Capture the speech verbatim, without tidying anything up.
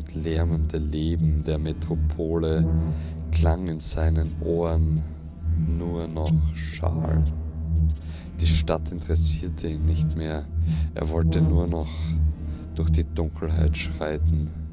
lärmende Leben der Metropole klang in seinen Ohren nur noch Schall. Die Stadt interessierte ihn nicht mehr, er wollte nur noch durch die Dunkelheit schreiten.